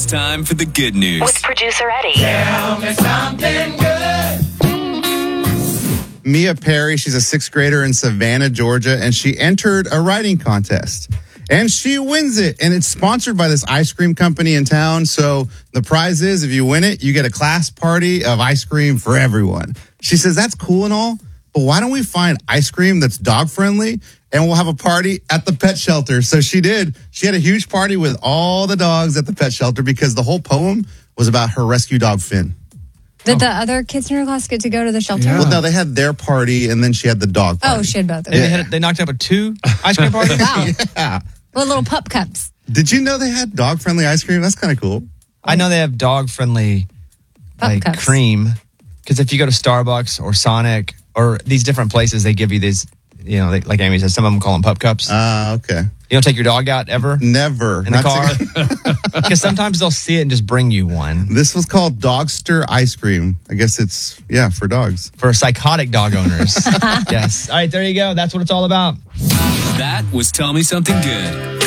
It's time for the good news. With producer Eddie. Tell me something good. Mia Perry, she's a sixth grader in Savannah, Georgia, and she entered a writing contest. And she wins it. And it's sponsored by this ice cream company in town. So the prize is, if you win it, you get a class party of ice cream for everyone. She says, that's cool and all, but why don't we find ice cream that's dog friendly and we'll have a party at the pet shelter? So she did. She had a huge party with all the dogs at the pet shelter because the whole poem was about her rescue dog, Finn. Did the other kids in her class get to go to the shelter? Well, no, they had their party and then she had the dog party. Oh, she had both. They knocked up a 2 ice cream parties? Wow. Yeah. With little pup cups. Did you know they had dog friendly ice cream? That's kind of cool. I know they have dog-friendly Pup cups. cream. Because if you go to Starbucks or Sonic or these different places, they give you these, like Amy said, some of them call them pup cups. Okay. You don't take your dog out ever? Never. In the car? Because sometimes they'll see it and just bring you one. This was called Dogster ice cream. I guess it's, for dogs. For psychotic dog owners. Yes. All right, there you go. That's what it's all about. That was Tell Me Something Good.